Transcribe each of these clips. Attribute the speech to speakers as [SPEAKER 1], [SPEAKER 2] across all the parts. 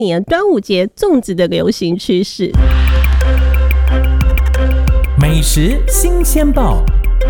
[SPEAKER 1] 年端午节粽子的流行趋势。
[SPEAKER 2] 美食新鲜报，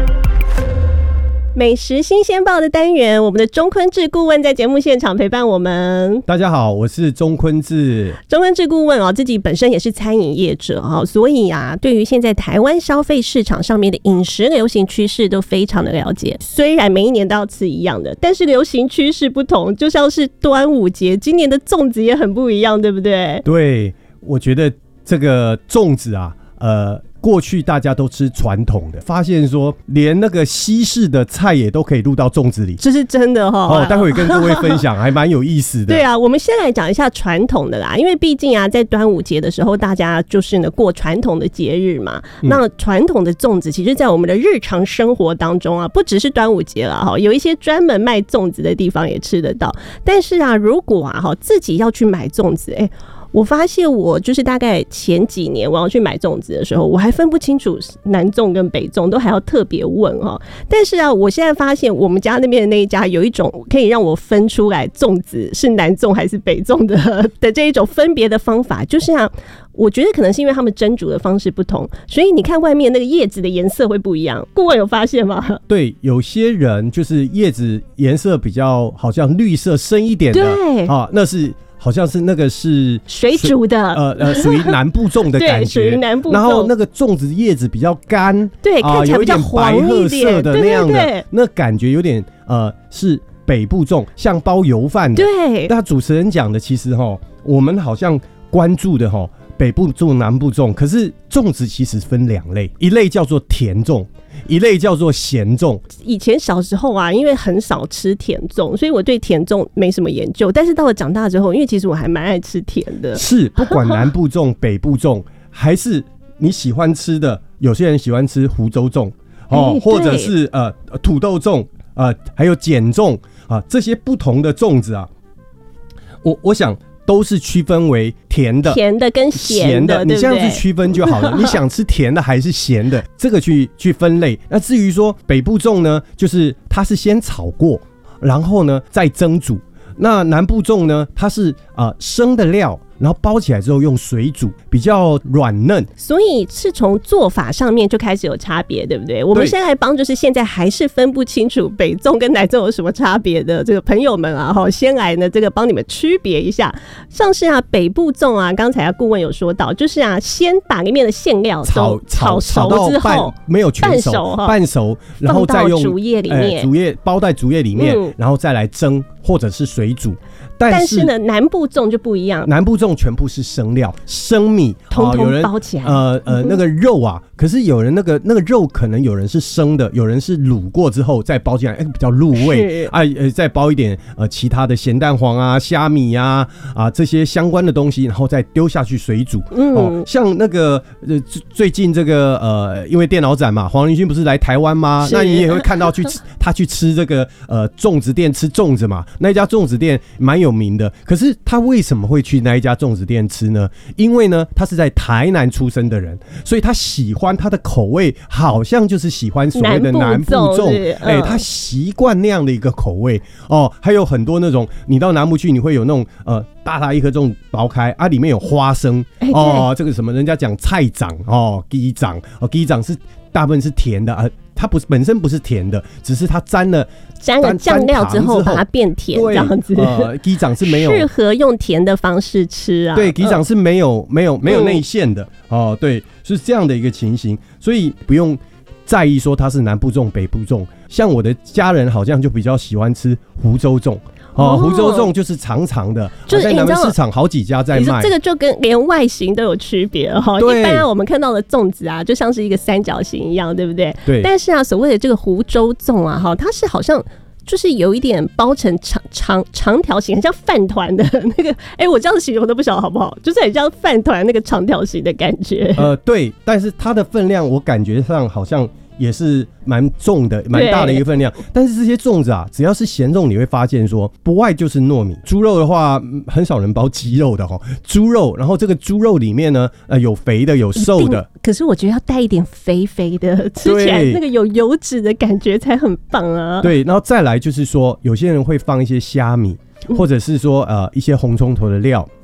[SPEAKER 1] 美食新鲜报的单元，我们的钟坤志顾问在节目现场陪伴我们。
[SPEAKER 3] 大家好，我是钟坤志。
[SPEAKER 1] 钟坤志顾问自己本身也是餐饮业者所以对于现在台湾消费市场上面的饮食流行趋势都非常的了解。虽然每一年都要吃一样的，但是流行趋势不同，就像是端午节，今年的粽子也很不一样，对不对？
[SPEAKER 3] 对，我觉得这个粽子过去大家都吃传统的，发现说连那个西式的菜也都可以入到粽子里，
[SPEAKER 1] 这是真的
[SPEAKER 3] 待会跟各位分享，还蛮有意思的。
[SPEAKER 1] 对啊，我们先来讲一下传统的啦，因为毕竟在端午节的时候，大家就是过传统的节日嘛。那传统的粽子，其实在我们的日常生活当中不只是端午节啦，有一些专门卖粽子的地方也吃得到。但是如果自己要去买粽子，我发现我就是大概前几年我要去买粽子的时候，我还分不清楚南粽跟北粽，都还要特别问但是我现在发现我们家那边的那一家有一种可以让我分出来粽子是南粽还是北粽的这一种分别的方法，就是我觉得可能是因为他们蒸煮的方式不同，所以你看外面那个叶子的颜色会不一样。顾问有发现吗？
[SPEAKER 3] 对，有些人就是叶子颜色比较好像绿色深一点的，对那是好像是那个是
[SPEAKER 1] 水煮的，
[SPEAKER 3] 属于南部粽的感觉，
[SPEAKER 1] 对，属于南部粽。
[SPEAKER 3] 然后那个粽子叶子比较干，
[SPEAKER 1] 对，看起来比较黄一点，
[SPEAKER 3] 有一点白褐色的那样的，
[SPEAKER 1] 对，
[SPEAKER 3] 那感觉有点是北部粽，像包油饭的。
[SPEAKER 1] 对，
[SPEAKER 3] 那主持人讲的其实我们好像关注的北部粽、南部粽，可是粽子其实分两类，一类叫做甜粽，一类叫做咸粽。
[SPEAKER 1] 以前小时候因为很少吃甜粽，所以我对甜粽没什么研究。但是到了长大之后，因为其实我还蛮爱吃甜的。
[SPEAKER 3] 是，不管南部粽、北部粽，还是你喜欢吃的，有些人喜欢吃湖州粽或者是土豆粽还有碱粽这些不同的粽子我想都是区分为甜的跟咸的，你这样子区分就好了。你想吃甜的还是咸的，这个去分类。那至于说北部粽呢，就是它是先炒过，然后呢再蒸煮。那南部粽呢，它是生的料，然后包起来之后用水煮，比较软嫩，
[SPEAKER 1] 所以是从做法上面就开始有差别，对不对？我们先来帮就是现在还是分不清楚北粽跟南粽有什么差别的这个朋友们先来呢这个帮你们区别一下。像是北部粽刚才顾问有说到，就是先把里面的馅料炒熟之后，
[SPEAKER 3] 没有全熟，半熟，然后再用
[SPEAKER 1] 放到竹叶里面，
[SPEAKER 3] 包在竹叶里面，然后再来蒸或者是水煮。
[SPEAKER 1] 但是呢，南部粽就不一样，
[SPEAKER 3] 南部粽全部是生料、生米，
[SPEAKER 1] 通通包起来。
[SPEAKER 3] 那个肉可是有人那个肉可能有人是生的，有人是卤过之后再包进来，比较入味再包一点其他的咸蛋黄虾米这些相关的东西，然后再丢下去水煮。像那个最近这个因为电脑展嘛，黄仁勋不是来台湾吗？那你也会看到他去吃这个粽子店吃粽子嘛，那一家粽子店蛮有名的。可是他为什么会去那一家粽子店吃呢？因为呢他是在台南出生的人，所以他喜欢他的口味好像就是喜欢所谓的南部粽，他习惯那样的一个口味还有很多那种你到南部去，你会有那种大一颗粽剥开里面有花生这个什么人家讲菜长鸡长是大部分是甜的它本身不是甜的，只是它沾了
[SPEAKER 1] 酱料之后把它变甜这样子。
[SPEAKER 3] 鸡掌是没有
[SPEAKER 1] 适合用甜的方式吃
[SPEAKER 3] 对，鸡掌是没有内馅的对，是这样的一个情形，所以不用在意说它是南部粽北部粽。像我的家人好像就比较喜欢吃湖州粽湖州粽就是长长的，就是在南门市场好几家在卖。
[SPEAKER 1] 这个就跟连外形都有区别一般我们看到的粽子就像是一个三角形一样，对不对？
[SPEAKER 3] 对。
[SPEAKER 1] 但是所谓的这个湖州粽它是好像就是有一点包成长条形，很像饭团的那个。我这样形容都不晓得好不好，就是很像饭团那个长条形的感觉。
[SPEAKER 3] 对，但是它的分量我感觉上好像也是蛮重的，蛮大的一个分量。但是这些粽子只要是咸粽，你会发现说不外就是糯米。猪肉的话很少人包鸡肉的猪肉，然后这个猪肉里面呢有肥的有瘦的，
[SPEAKER 1] 可是我觉得要带一点肥肥的，吃起来那个有油脂的感觉才很棒
[SPEAKER 3] 对，然后再来就是说有些人会放一些虾米，或者是说一些红葱头的料